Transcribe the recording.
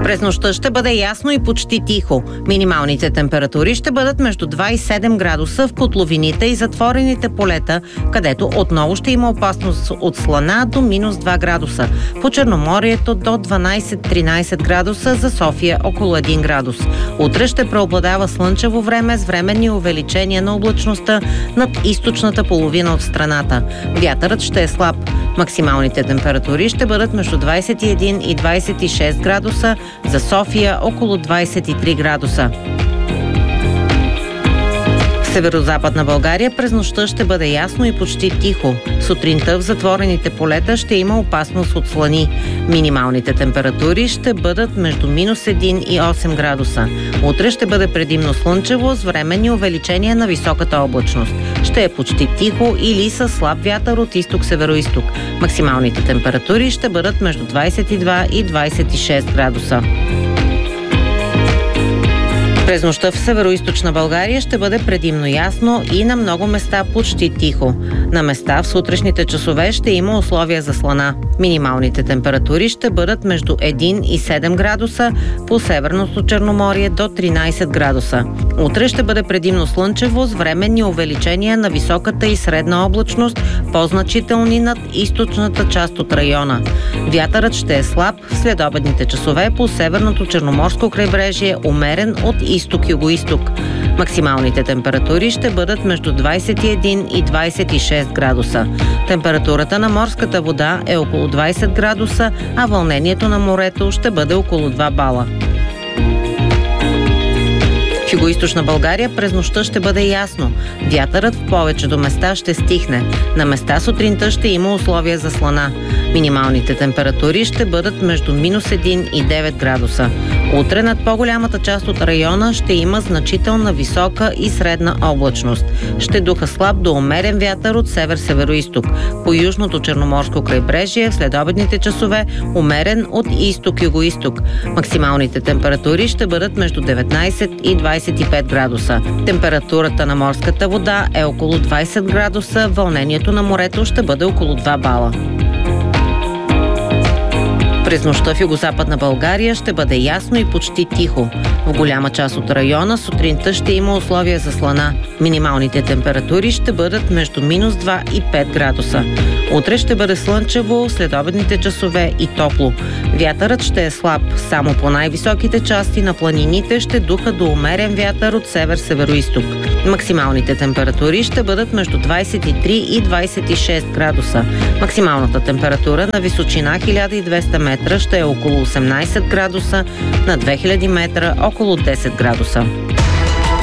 През нощта ще бъде ясно и почти тихо. Минималните температури ще бъдат между 2 и 7 градуса в котловините и затворените полета, където отново ще има опасност от слана до минус 2 градуса. По Черноморието до 12-13 градуса, за София около 1 градус. Утре ще преобладава слънчево време с временни увеличения на облачността над източната половина от страната. Вятърът ще е слаб. Максималните температури ще бъдат между 21 и 26 градуса, за София около 23 градуса. В северозападна България през нощта ще бъде ясно и почти тихо. Сутринта в затворените полета ще има опасност от слани. Минималните температури ще бъдат между минус 1 и 8 градуса. Утре ще бъде предимно слънчево с временни увеличения на високата облачност. Ще е почти тихо или със слаб вятър от изток-североизток. Максималните температури ще бъдат между 22 и 26 градуса. През нощта в североизточна България ще бъде предимно ясно и на много места почти тихо. На места в сутрешните часове ще има условия за слана. Минималните температури ще бъдат между 1 и 7 градуса, по Северното Черноморие до 13 градуса. Утре ще бъде предимно слънчево с временни увеличения на високата и средна облачност, по-значителни над източната част от района. Вятърът ще е слаб в следобедните часове по Северното Черноморско крайбрежие, умерен от изток-югоизток. Максималните температури ще бъдат между 21 и 26 градуса. Температурата на морската вода е около 20 градуса, а вълнението на морето ще бъде около 2 бала. В югоизточна България през нощта ще бъде ясно. Вятърът в повечето места ще стихне. На места сутринта ще има условия за слана. Минималните температури ще бъдат между минус 1 и 9 градуса. Утре над по-голямата част от района ще има значителна висока и средна облачност. Ще духа слаб до умерен вятър от север-североизток. По южното Черноморско крайбрежие в следобедните часове умерен от изток-югоизток. Максималните температури ще бъдат между 19 и 25 градуса. Температурата на морската вода е около 20 градуса, вълнението на морето ще бъде около 2 бала. През нощта в югозападна България ще бъде ясно и почти тихо. В голяма част от района сутринта ще има условия за слана. Минималните температури ще бъдат между минус 2 и 5 градуса. Утре ще бъде слънчево, следобедните часове и топло. Вятърът ще е слаб. Само по най-високите части на планините ще духа до умерен вятър от север-североизток. Максималните температури ще бъдат между 23 и 26 градуса. Максималната температура на височина 1200 метра ще е около 18 градуса, на 2000 метра около 10 градуса.